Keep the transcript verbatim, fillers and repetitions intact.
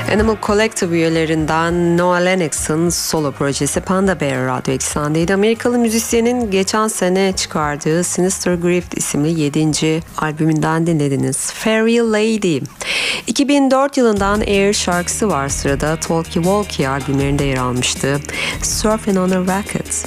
Animal Collective üyelerinden Noah Lennox'ın solo projesi Panda Bear Radyo Eksen'deydi. Amerikalı müzisyenin geçen sene çıkardığı Sinister Grief isimli yedinci albümünden dinlediniz. Fairy Lady. iki bin dört yılından Air şarkısı var sırada. Talkie Walkie albümlerinde yer almıştı. Surfing on a Racket.